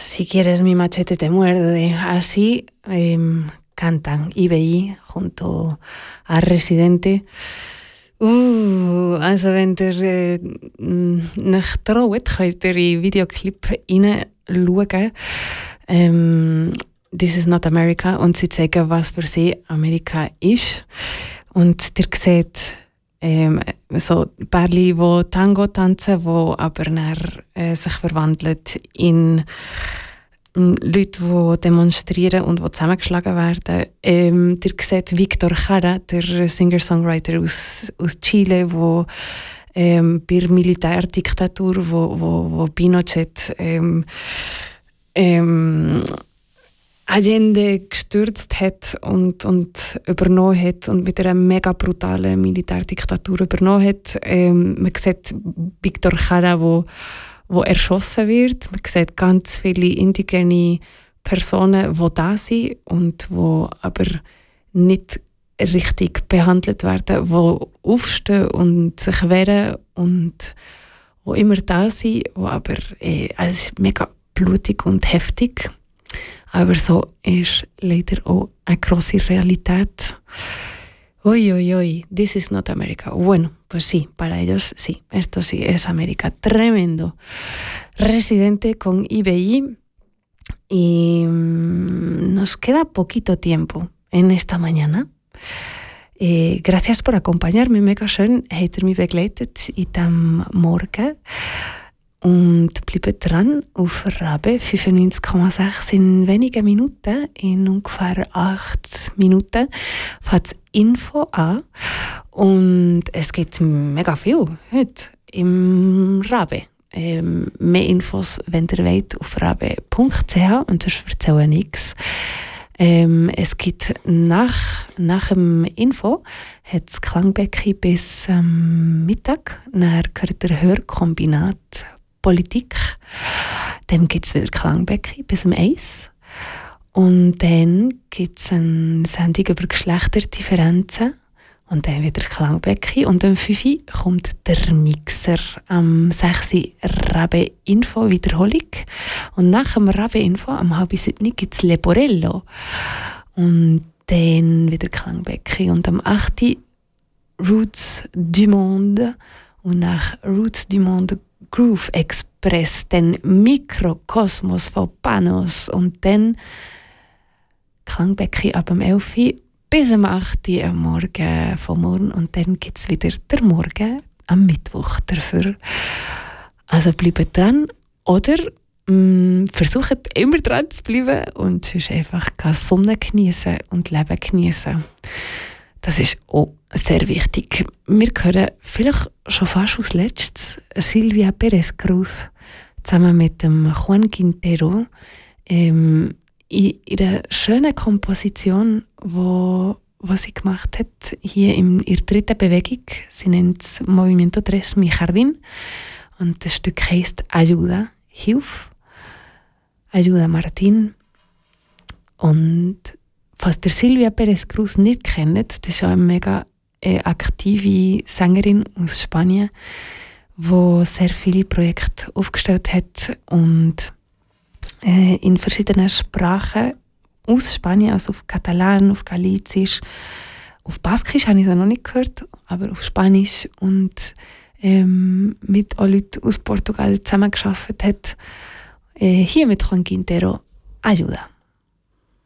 Si quieres mi machete te muerde. Así cantan IBI junto a Residente. Also wenn ihr nicht traut, könnt ihr in den Videoclip hineinschauen. This is not America. Und sie zeigen, was für sie Amerika ist. Und ihr seht so Pärchen, die Tango tanzen, die aber dann, sich verwandeln in Leute, die demonstrieren und die zusammengeschlagen werden. Ihr seht Victor Jara, der Singer-Songwriter aus Chile, der bei der Militärdiktatur, wo Pinochet Allende gestürzt hat und übernommen hat und mit einer mega brutalen Militärdiktatur übernommen hat. Man sieht Victor Jara, wo erschossen wird. Man sieht ganz viele indigene Personen, die da sind und die aber nicht richtig behandelt werden, die aufstehen und sich wehren und die immer da sind, die aber es ist mega blutig und heftig. Aber so ist leider auch eine grosse Realität. Uy, this is not America. Bueno, pues sí, para ellos sí, esto sí es América. Tremendo. Residente con IBI. Y nos queda poquito tiempo en esta mañana. Gracias por acompañarme. Mega schön, habt ihr mich begleitet in diesem Morgen. Und bleibt dran auf Rabe 95,6 in wenigen Minuten. In ungefähr 8 Minuten fängt das Info an. Und es gibt mega viel heute im Rabe. Mehr Infos, wenn ihr wollt, auf rabe.ch und sonst erzähle nichts. Es gibt nach dem Info hat das Klangbecken bis Mittag. Dann gehört der Hörkombinat Politik. Dann gibt es wieder Klangbecken bis 1. Und dann gibt es eine Sendung über Geschlechterdifferenzen. Und dann wieder Klangbecken. Und am 5 kommt der Mixer. Am 6 Rabe Info Wiederholung. Und nach dem Rabe Info am 6:30 gibt es Leporello. Und dann wieder Klangbecken. Und am 8 Roots du Monde. Und nach Roots du Monde Groove Express, dann Mikrokosmos von Panos und dann Klangbecken ab dem 11 bis am 8 am Morgen vom Morgen und dann gibt es wieder der Morgen am Mittwoch dafür. Also bleibt dran oder versucht immer dran zu bleiben und sonst einfach Sonne genießen und Leben genießen. Das ist auch sehr wichtig. Wir hören vielleicht schon fast als letztes Silvia Pérez Cruz zusammen mit dem Juan Quintero in ihrer schönen Komposition, wo sie gemacht hat, hier in ihrer dritten Bewegung. Sie nennt es Movimiento Tres Mi Jardín und das Stück heisst Ayuda, Hilf, Ayuda Martín. Und falls ihr Silvia Pérez Cruz nicht kennt, das ist eine mega aktive Sängerin aus Spanien, die sehr viele Projekte aufgestellt hat und in verschiedenen Sprachen aus Spanien, also auf Katalan, auf Galizisch, auf Baskisch habe ich das noch nicht gehört, aber auf Spanisch und mit auch Leuten aus Portugal zusammengearbeitet hat. Hier mit Juan Quintero, Ayuda.